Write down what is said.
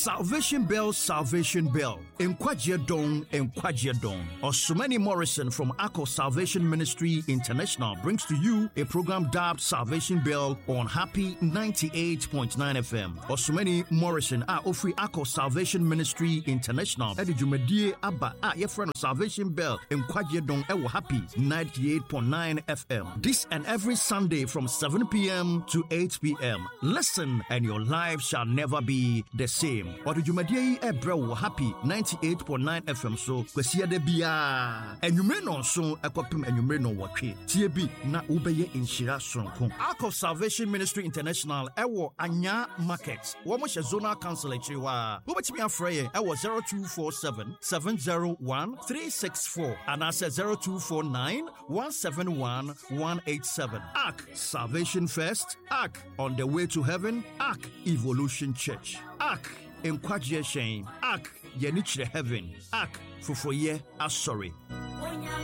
Salvation Bell, Salvation Bell. Enkwajie Dong, Enkwajie Dong. Osumani Morrison from Akko Salvation Ministry International brings to you a program dubbed Salvation Bell on Happy 98.9 FM. Osumani Morrison ofri Akko Salvation Ministry International. Edi Jumedie Abba your friend Salvation Bell Enkwajie Dong ewo Happy 98.9 FM. This and every Sunday from 7 p.m. to 8 p.m. Listen and your life shall never be the same. Odi Jumedie Ebrewo Happy 98.9 FM so kwesiya de bia. Enyumre no so ekopim enyumre no watwe. Tie bi na ubeye inshira sonko. Akko Salvation Ministry International ewo Anya Market. Womo she zonal council echiwa. Ubetimi afreye ewo 0247 701 364 and I said 0249 171 187. Ark Salvation First. Ark on the way to heaven. Ark Evolution Church. Ark Enkwajie Shame. Ark Yenichre Heaven. Ark Fufoye Asori.